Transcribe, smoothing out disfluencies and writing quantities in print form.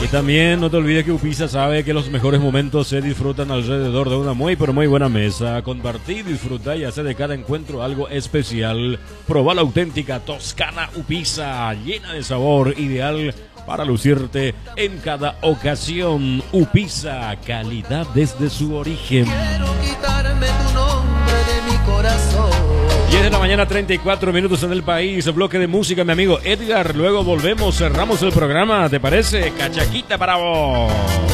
Y también no te olvides que Upisa sabe que los mejores momentos se disfrutan alrededor de una muy pero muy buena mesa. Compartir, disfrutar y hacer de cada encuentro algo especial. Proba la auténtica Toscana Upisa, llena de sabor, ideal para lucirte en cada ocasión. Upisa, calidad desde su origen. Quiero quitarme tu nombre de mi corazón. 10 de la mañana, 34 minutos en el país. Bloque de música, mi amigo Edgar. Luego volvemos, cerramos el programa. ¿Te parece? Cachaquita para vos.